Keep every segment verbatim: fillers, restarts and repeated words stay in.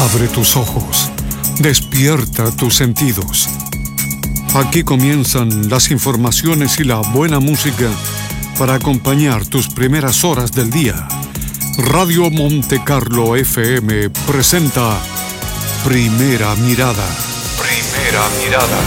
Abre tus ojos, despierta tus sentidos. Aquí comienzan las informaciones y la buena música para acompañar tus primeras horas del día. Radio Monte Carlo F M presenta Primera Mirada. Primera Mirada.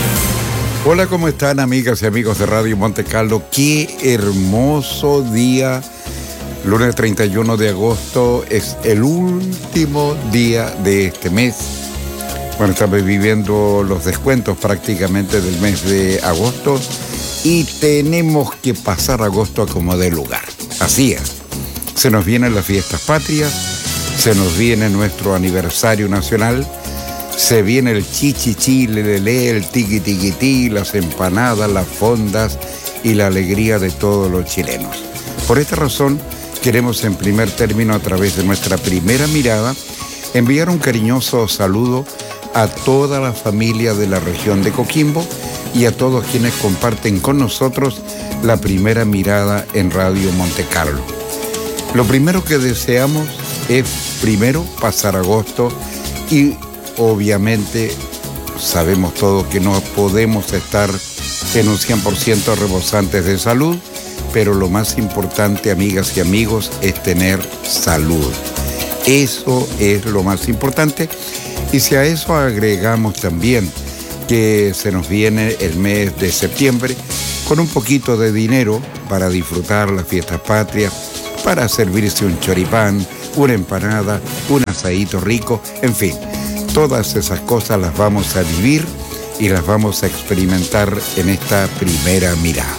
Hola, ¿cómo están, amigas y amigos de Radio Monte Carlo? Qué hermoso día. Lunes treinta y uno de agosto es el último día de este mes. Bueno, estamos viviendo los descuentos prácticamente del mes de agosto y tenemos que pasar agosto a como dé lugar. Así es. Se nos vienen las fiestas patrias, se nos viene nuestro aniversario nacional, se viene el chichichi, lelele, el tiqui tiquití, las empanadas, las fondas y la alegría de todos los chilenos. Por esta razón, queremos en primer término, a través de nuestra primera mirada, enviar un cariñoso saludo a toda la familia de la región de Coquimbo y a todos quienes comparten con nosotros la primera mirada en Radio Monte Carlo. Lo primero que deseamos es, primero, pasar agosto y obviamente sabemos todos que no podemos estar en un cien por ciento rebosantes de salud, pero lo más importante, amigas y amigos, es tener salud. Eso es lo más importante. Y si a eso agregamos también que se nos viene el mes de septiembre con un poquito de dinero para disfrutar las fiestas patrias, para servirse un choripán, una empanada, un asadito rico, en fin, todas esas cosas las vamos a vivir y las vamos a experimentar en esta primera mirada.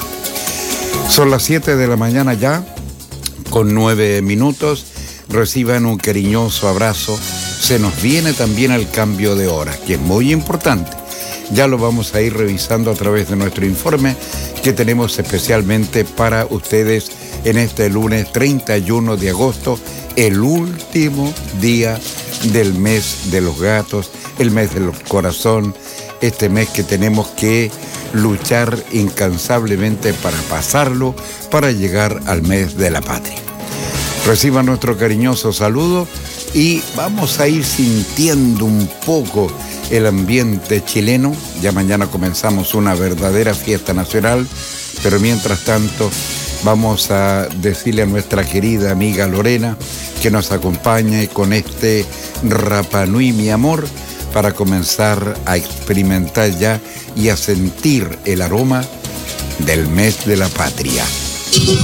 Son las siete de la mañana ya, con nueve minutos. Reciban un cariñoso abrazo. Se nos viene también el cambio de hora, que es muy importante. Ya lo vamos a ir revisando a través de nuestro informe que tenemos especialmente para ustedes en este lunes treinta y uno de agosto, el último día del mes de los gatos, el mes del corazón, este mes que tenemos que luchar incansablemente para pasarlo, para llegar al mes de la patria. Reciban nuestro cariñoso saludo y vamos a ir sintiendo un poco el ambiente chileno. Ya mañana comenzamos una verdadera fiesta nacional, pero mientras tanto vamos a decirle a nuestra querida amiga Lorena que nos acompañe con este Rapa Nui Mi Amor para comenzar a experimentar ya y a sentir el aroma del mes de la patria.